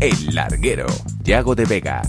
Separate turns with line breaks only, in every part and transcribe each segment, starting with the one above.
El Larguero, Yago de Vega.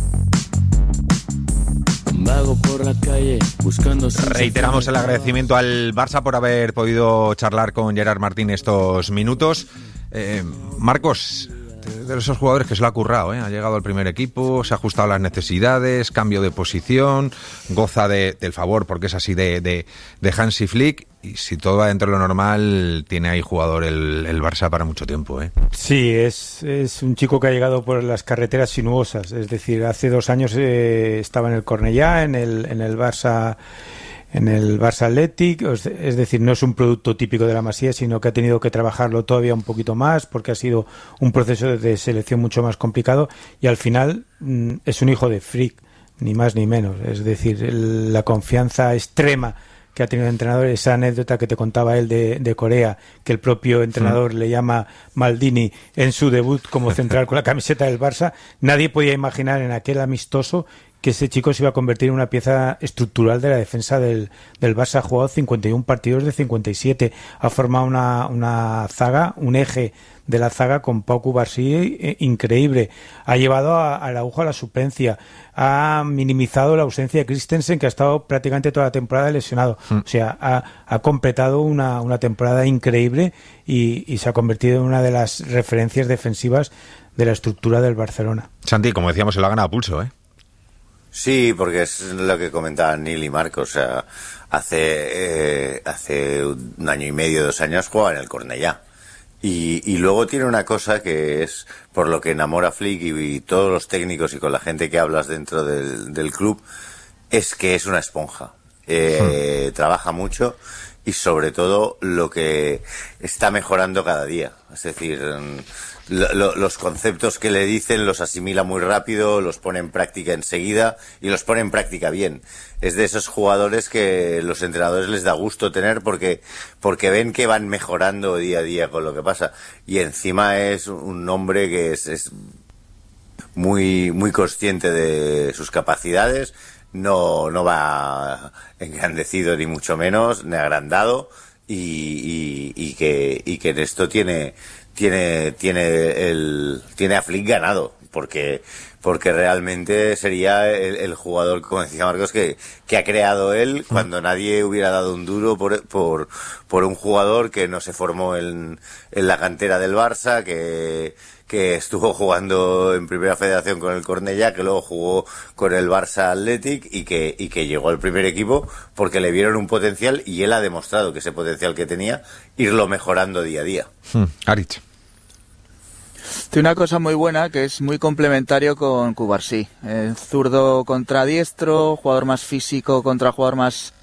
Vago por la calle buscando.
Reiteramos el agradecimiento al Barça por haber podido charlar con Gerard Martín estos minutos. Marcos, de esos jugadores que se lo ha currado, ha llegado al primer equipo, se ha ajustado a las necesidades, cambio de posición, goza del favor porque es así de Hansi Flick, y si todo va dentro de lo normal tiene ahí jugador el Barça para mucho tiempo.
Sí, es un chico que ha llegado por las carreteras sinuosas, es decir, hace 2 años estaba en el Cornellà, en el Barça Athletic, es decir, no es un producto típico de la Masía, sino que ha tenido que trabajarlo todavía un poquito más porque ha sido un proceso de selección mucho más complicado y al final es un hijo de Flick, ni más ni menos, es decir, la confianza extrema que ha tenido el entrenador, esa anécdota que te contaba él de Corea, que el propio entrenador le llama Maldini en su debut como central con la camiseta del Barça, nadie podía imaginar en aquel amistoso que ese chico se iba a convertir en una pieza estructural de la defensa del Barça. Ha jugado 51 partidos de 57, ha formado una zaga, un eje de la zaga con Pau Cubarsí increíble, ha llevado a Araujo a la suplencia, ha minimizado la ausencia de Christensen, que ha estado prácticamente toda la temporada lesionado, o sea, ha completado una temporada increíble y se ha convertido en una de las referencias defensivas de la estructura del Barcelona.
Santi, como decíamos, se lo ha ganado a pulso,
Sí, porque es lo que comentaban Neil y Marcos. O sea, hace 1 año y medio, 2 años jugaba en el Cornellà. Y luego tiene una cosa que es por lo que enamora a Flick y todos los técnicos y con la gente que hablas dentro del club, es que es una esponja. Trabaja mucho y sobre todo lo que está mejorando cada día. Es decir, los conceptos que le dicen los asimila muy rápido, los pone en práctica enseguida y los pone en práctica bien. Es de esos jugadores que los entrenadores les da gusto tener porque ven que van mejorando día a día con lo que pasa. Y encima es un hombre que es muy, muy consciente de sus capacidades, no va engrandecido ni mucho menos, ni agrandado, y que en esto tiene a Flick ganado, porque realmente sería el jugador, como decía Marcos, que ha creado él cuando nadie hubiera dado un duro por un jugador que no se formó en la cantera del Barça, que estuvo jugando en Primera Federación con el Cornellà, que luego jugó con el Barça Athletic y que llegó al primer equipo porque le vieron un potencial y él ha demostrado que ese potencial que tenía, irlo mejorando día a día.
Aritz.
Tiene una cosa muy buena que es muy complementario con Cubarsí. Zurdo contra diestro, jugador más físico contra jugador más...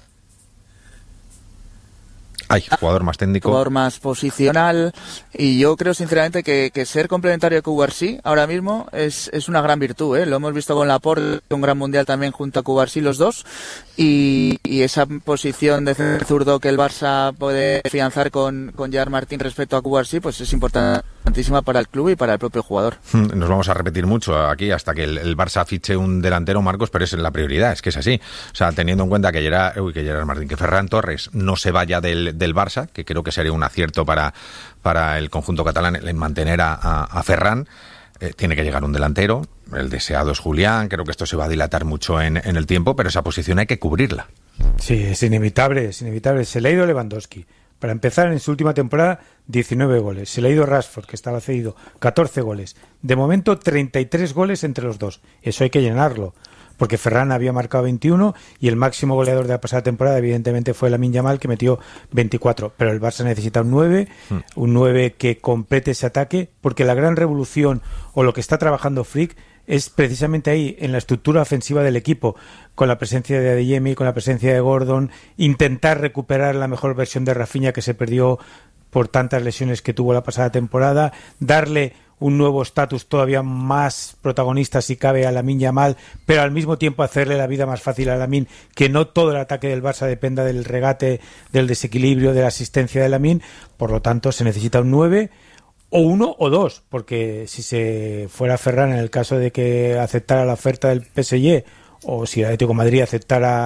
jugador más técnico.
Jugador más posicional. Y yo creo sinceramente que ser complementario de Cubarsí ahora mismo es una gran virtud. Lo hemos visto con Laporte, un gran mundial también junto a Cubarsí los dos. Y esa posición de zurdo que el Barça puede afianzar con Gerard Martín respecto a Cubarsí, pues es importantísima para el club y para el propio jugador.
Nos vamos a repetir mucho aquí hasta que el Barça fiche un delantero, Marcos, pero es la prioridad, es que es así. O sea, teniendo en cuenta que Gerard Martín, que Ferran Torres no se vaya del Barça, que creo que sería un acierto para el conjunto catalán en mantener a Ferran, tiene que llegar un delantero. El deseado es Julián, creo que esto se va a dilatar mucho en el tiempo, pero esa posición hay que cubrirla.
Sí, es inevitable. Se le ha ido Lewandowski. Para empezar, en su última temporada, 19 goles. Se le ha ido Rashford, que estaba cedido, 14 goles. De momento, 33 goles entre los dos. Eso hay que llenarlo, porque Ferran había marcado 21 y el máximo goleador de la pasada temporada, evidentemente, fue Lamine Yamal, que metió 24. Pero el Barça necesita un 9 que complete ese ataque, porque la gran revolución, o lo que está trabajando Flick, es precisamente ahí, en la estructura ofensiva del equipo, con la presencia de Adeyemi, con la presencia de Gordon, intentar recuperar la mejor versión de Rafinha, que se perdió por tantas lesiones que tuvo la pasada temporada, darle un nuevo estatus todavía más protagonista si cabe a Lamine Yamal, pero al mismo tiempo hacerle la vida más fácil a Lamine, que no todo el ataque del Barça dependa del regate, del desequilibrio, de la asistencia de Lamine. Por lo tanto, se necesita un 9, o 1 o 2, porque si se fuera Ferran, en el caso de que aceptara la oferta del PSG, o si el Atlético de Madrid aceptara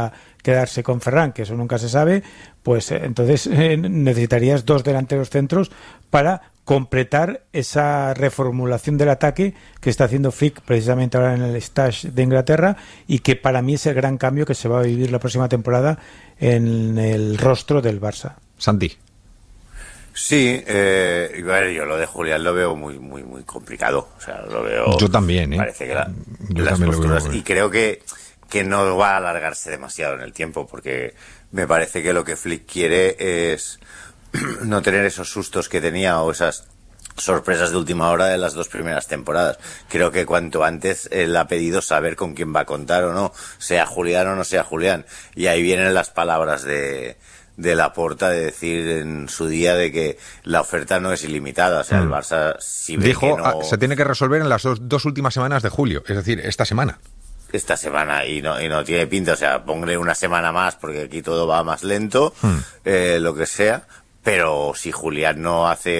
quedarse con Ferran, que eso nunca se sabe, pues entonces necesitarías 2 delanteros centros para completar esa reformulación del ataque que está haciendo Flick precisamente ahora en el Stage de Inglaterra, y que para mí es el gran cambio que se va a vivir la próxima temporada en el rostro del Barça.
Santi.
Sí, bueno, yo lo de Julián lo veo muy complicado. O sea, lo veo.
Yo también,
Parece que
yo también lo veo.
Y creo que no va a alargarse demasiado en el tiempo, porque me parece que lo que Flick quiere es no tener esos sustos que tenía o esas sorpresas de última hora de las 2 primeras temporadas. Creo que cuanto antes él ha pedido saber con quién va a contar o no, sea Julián o no sea Julián. Y ahí vienen las palabras de Laporta de decir en su día de que la oferta no es ilimitada. O sea, el Barça, si ve
dijo,
que no...
se tiene que resolver en las dos últimas semanas de julio, es decir, esta semana
y no tiene pinta. O sea, ponle una semana más porque aquí todo va más lento, lo que sea. Pero si Julián no hace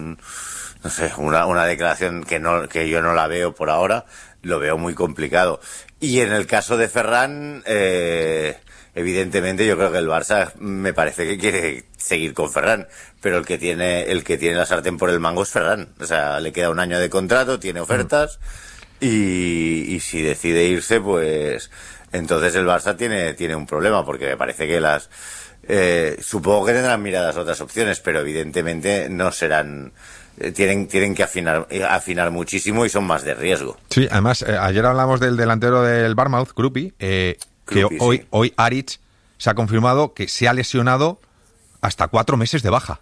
una declaración que yo no la veo por ahora, lo veo muy complicado. Y en el caso de Ferran, evidentemente yo creo que el Barça me parece que quiere seguir con Ferran, pero el que tiene la sartén por el mango es Ferran. O sea, le queda 1 año de contrato, tiene ofertas, y si decide irse, pues entonces el Barça tiene un problema, porque me parece que supongo que tendrán miradas otras opciones, pero evidentemente no serán... Tienen que afinar muchísimo y son más de riesgo.
Sí, además, ayer hablamos del delantero del Bournemouth, Kruppi, que hoy Aritz se ha confirmado que se ha lesionado hasta 4 meses de baja.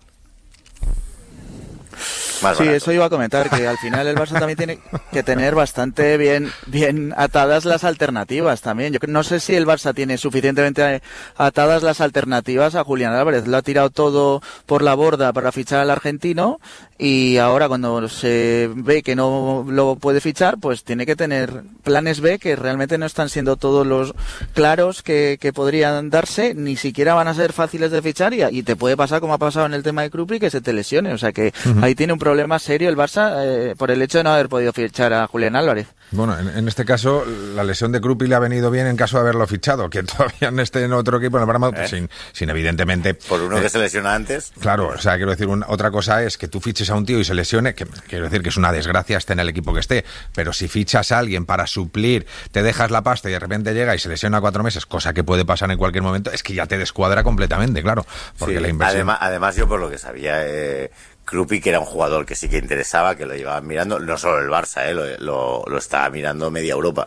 Sí, eso iba a comentar, que al final el Barça también tiene que tener bastante bien atadas las alternativas también. Yo no sé si el Barça tiene suficientemente atadas las alternativas a Julián Álvarez. Lo ha tirado todo por la borda para fichar al argentino, y ahora cuando se ve que no lo puede fichar, pues tiene que tener planes B que realmente no están siendo todos los claros que podrían darse, ni siquiera van a ser fáciles de fichar, y te puede pasar como ha pasado en el tema de Kruppi, que se te lesione. O sea que ahí tiene un problema serio el Barça por el hecho de no haber podido fichar a Julián Álvarez.
Bueno, en este caso la lesión de Kruppi le ha venido bien en caso de haberlo fichado, que todavía no esté en otro equipo en el Bournemouth, sin evidentemente...
Por uno que se lesiona antes.
Claro, o sea, quiero decir, otra cosa es que tú fiches a un tío y se lesione, que quiero decir que es una desgracia esté en el equipo que esté, pero si fichas a alguien para suplir, te dejas la pasta y de repente llega y se lesiona 4 meses, cosa que puede pasar en cualquier momento, es que ya te descuadra completamente, claro, porque la inversión...
Además yo por lo que sabía... Kruppi, que era un jugador que sí que interesaba, que lo llevaban mirando, no solo el Barça, lo estaba mirando media Europa.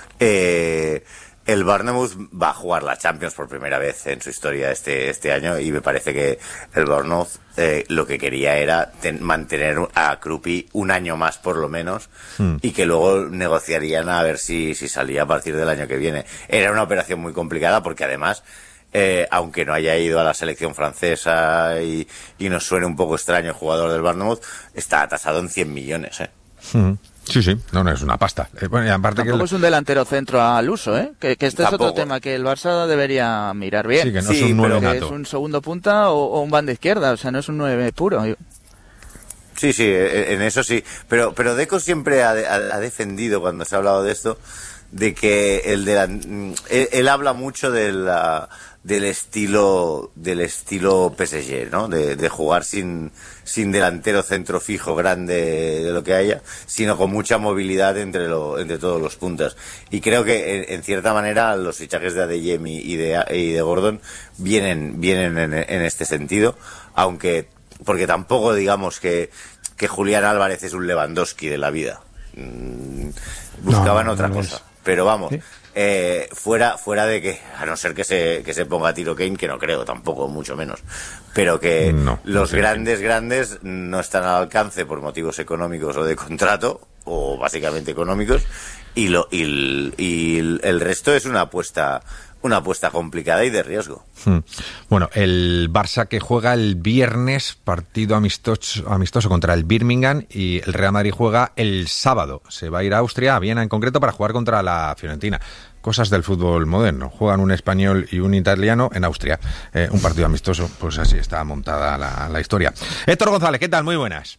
El Bournemouth va a jugar la Champions por primera vez en su historia este año, y me parece que el Bournemouth lo que quería era mantener a Kruppi 1 año más por lo menos, y que luego negociarían a ver si salía a partir del año que viene. Era una operación muy complicada porque además... aunque no haya ido a la selección francesa y nos suene un poco extraño el jugador del Bournemouth, está tasado en 100 millones.
Sí, no es una pasta. Bueno, y aparte
tampoco
que
es un delantero centro al uso, que este
tampoco.
Es otro tema que el Barça debería mirar bien.
Sí, que no es un 9 nato.
Es un segundo punta o un banda izquierda, o sea, no es un 9 puro.
Sí, en eso sí. Pero Deco siempre ha defendido, cuando se ha hablado de esto, de que él habla mucho del estilo PSG, ¿no? De jugar sin delantero centro fijo grande de lo que haya, sino con mucha movilidad entre todos los puntas. Y creo que en cierta manera los fichajes de Adeyemi y de Gordon vienen en este sentido, aunque porque tampoco digamos que Julián Álvarez es un Lewandowski de la vida. Buscaban otra cosa. Pero vamos, ¿sí? Fuera de que, a no ser que se ponga a tiro Kane, que no creo tampoco, mucho menos, pero que los grandes no están al alcance por motivos económicos o de contrato, o básicamente económicos, y el resto es una apuesta complicada y de riesgo.
Bueno, el Barça que juega el viernes, partido amistoso contra el Birmingham, y el Real Madrid juega el sábado. Se va a ir a Austria, a Viena en concreto, para jugar contra la Fiorentina. Cosas del fútbol moderno. Juegan un español y un italiano en Austria. Un partido amistoso, pues así está montada la historia. Héctor González, ¿qué tal? Muy buenas.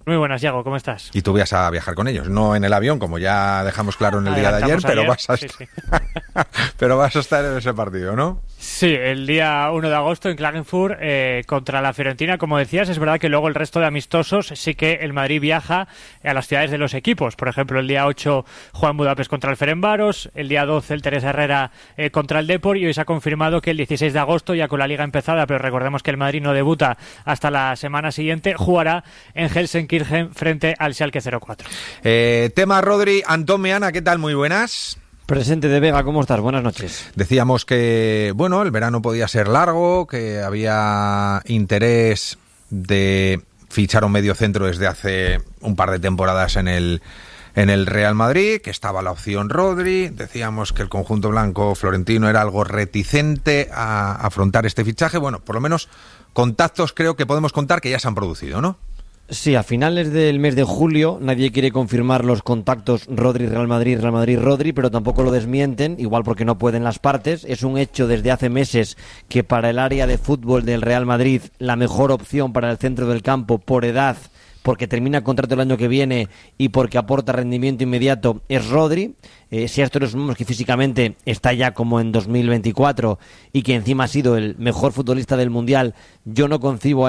Muy buenas, Yago, ¿cómo estás?
Y tú vas a viajar con ellos, no en el avión, como ya dejamos claro en el día de ayer, pero vas a pero vas a estar en ese partido, ¿no?
Sí, el día 1 de agosto en Klagenfurt contra la Fiorentina, como decías. Es verdad que luego el resto de amistosos sí que el Madrid viaja a las ciudades de los equipos. Por ejemplo, el día 8 juega en Budapest contra el Ferencváros, el día 12 el Teresa Herrera contra el Depor, y hoy se ha confirmado que el 16 de agosto, ya con la liga empezada, pero recordemos que el Madrid no debuta hasta la semana siguiente, jugará en Helsinki frente al Schalke 04.
Tema Rodri, Antón Meana, ¿qué tal? Muy buenas.
Presente de Vega, ¿cómo estás? Buenas noches.
Decíamos que, bueno, el verano podía ser largo, que había interés de fichar un mediocentro desde hace un par de temporadas en el Real Madrid, que estaba la opción Rodri. Decíamos que el conjunto blanco florentino era algo reticente a afrontar este fichaje. Bueno, por lo menos contactos creo que podemos contar que ya se han producido, ¿no?
Sí, a finales del mes de julio nadie quiere confirmar los contactos Rodri-Real Madrid, Real Madrid-Rodri, pero tampoco lo desmienten, igual porque no pueden las partes. Es un hecho desde hace meses que para el área de fútbol del Real Madrid la mejor opción para el centro del campo por edad, porque termina contrato el año que viene y porque aporta rendimiento inmediato, es Rodri. Si a esto le sumamos que físicamente está ya como en 2024 y que encima ha sido el mejor futbolista del Mundial, yo no concibo